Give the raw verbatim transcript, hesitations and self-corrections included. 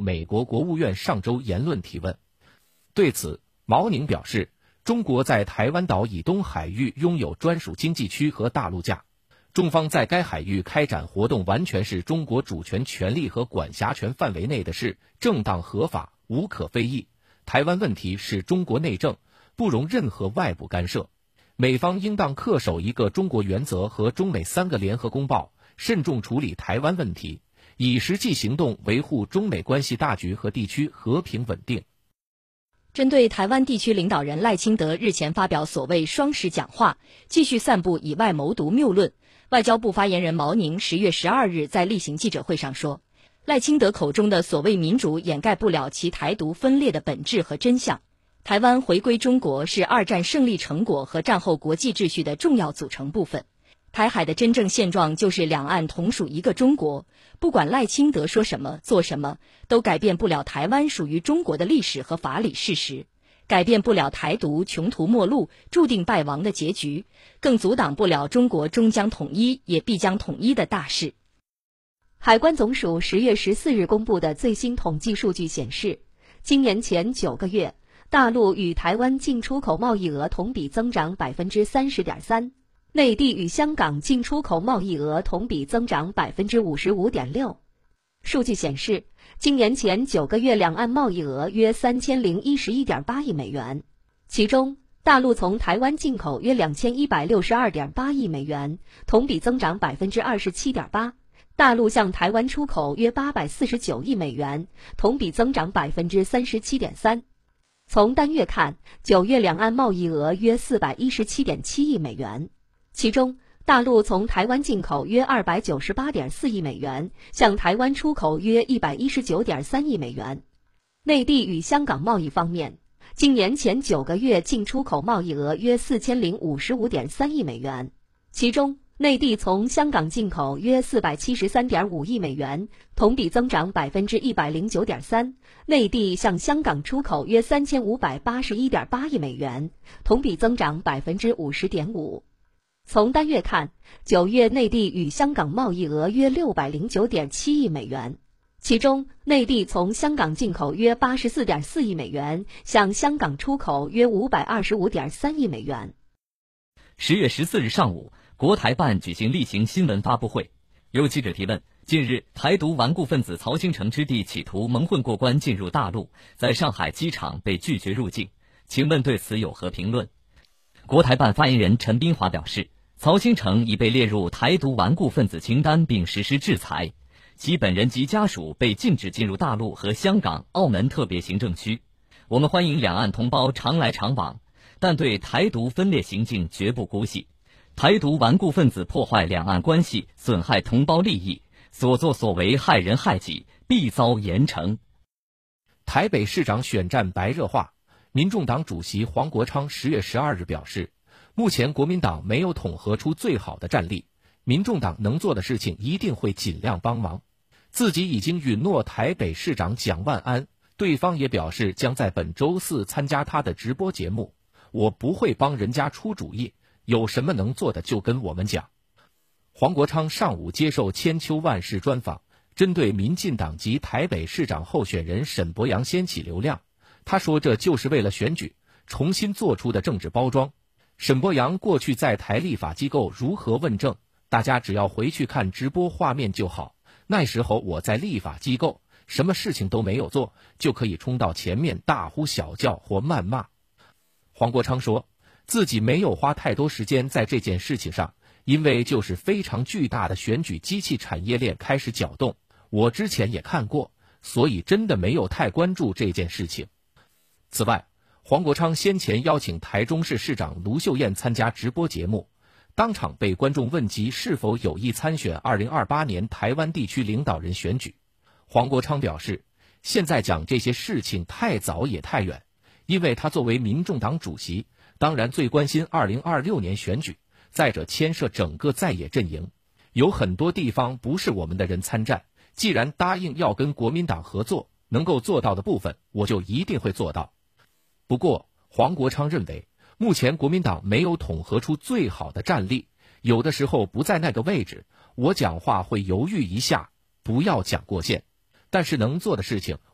美国国务院上周言论提问。对此，毛宁表示，中国在台湾岛以东海域拥有专属经济区和大陆架，中方在该海域开展活动完全是中国主权权利和管辖权范围内的事，正当合法，无可非议。台湾问题是中国内政，不容任何外部干涉。美方应当恪守一个中国原则和中美三个联合公报，慎重处理台湾问题，以实际行动维护中美关系大局和地区和平稳定。 针对台湾地区领导人赖清德日前发表所谓双十讲话，继续散布以外谋独谬论，外交部发言人毛宁十月十二日在例行记者会上说，赖清德口中的所谓民主掩盖不了其台独分裂的本质和真相。台湾回归中国是二战胜利成果和战后国际秩序的重要组成部分。台海的真正现状就是两岸同属一个中国，不管赖清德说什么做什么，都改变不了台湾属于中国的历史和法理事实，改变不了台独穷途末路注定败亡的结局，更阻挡不了中国终将统一也必将统一的大势。 海关总署十月十四日公布的最新统计数据显示，今年前九个月，大陆与台湾进出口贸易额同比增长 百分之三十点三， 内地与香港进出口贸易额同比增长 百分之五十五点六。 数据显示，今年前九个月两岸贸易额约三千零一十一点八亿美元，其中大陆从台湾进口约两千一百六十二点八亿美元，同比增长 百分之二十七点八， 大陆向台湾出口约八百四十九亿美元，同比增长 百分之三十七点三。从单月看，九月两岸贸易额约四百一十七点七亿美元，其中大陆从台湾进口约二百九十八点四亿美元，向台湾出口约一百一十九点三亿美元。内地与香港贸易方面，今年前九个月进出口贸易额约四千零五十五点三亿美元，其中内地从香港进口约四百七十三点五亿美元，同比增长 百分之一百零九点三， 内地向香港出口约三千五百八十一点八亿美元，同比增长 百分之五十点五。 从单月看，九月内地与香港贸易额约六百零九点七亿美元，其中内地从香港进口约八十四点四亿美元，向香港出口约五百二十五点三亿美元。 十月十四日上午，国台办举行例行新闻发布会，有记者提问，近日台独顽固分子曹兴诚之弟企图蒙混过关进入大陆，在上海机场被拒绝入境，请问对此有何评论？国台办发言人陈斌华表示，曹兴诚已被列入台独顽固分子清单并实施制裁，其本人及家属被禁止进入大陆和香港、澳门特别行政区。我们欢迎两岸同胞常来常往，但对台独分裂行径绝不姑息。台独顽固分子破坏两岸关系，损害同胞利益，所作所为害人害己，必遭严惩。 台北市长选战白热化，民众党主席黄国昌十月十二日表示，目前国民党没有统合出最好的战力，民众党能做的事情一定会尽量帮忙。自己已经允诺台北市长蒋万安，对方也表示将在本周四参加他的直播节目，我不会帮人家出主意，有什么能做的就跟我们讲。黄国昌上午接受千秋万世专访，针对民进党籍台北市长候选人沈伯洋掀起流量，他说这就是为了选举重新做出的政治包装。沈伯洋过去在台立法机构如何问政，大家只要回去看直播画面就好，那时候我在立法机构什么事情都没有做，就可以冲到前面大呼小叫或谩骂。黄国昌说自己没有花太多时间在这件事情上，因为就是非常巨大的选举机器产业链开始搅动，我之前也看过，所以真的没有太关注这件事情。此外，黄国昌先前邀请台中市市长卢秀燕参加直播节目，当场被观众问及是否有意参选二零二八年台湾地区领导人选举。黄国昌表示，现在讲这些事情太早也太远，因为他作为民众党主席，当然最关心二零二六年选举，再者牵涉整个在野阵营，有很多地方不是我们的人参战，既然答应要跟国民党合作，能够做到的部分我就一定会做到。不过黄国昌认为，目前国民党没有统合出最好的战力，有的时候不在那个位置，我讲话会犹豫一下，不要讲过线，但是能做的事情